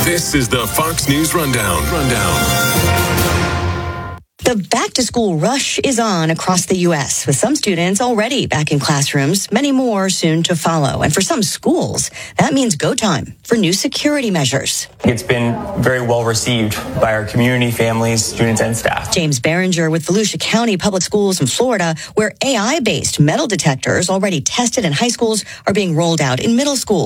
This is the Fox News Rundown. The back-to-school rush is on across the U.S., with some students already back in classrooms, many more soon to follow. And for some schools, that means go time for new security measures. It's been very well received by our community, families, students, and staff. James Berenger with Volusia County Public Schools in Florida, where AI-based metal detectors already tested in high schools are being rolled out in middle schools.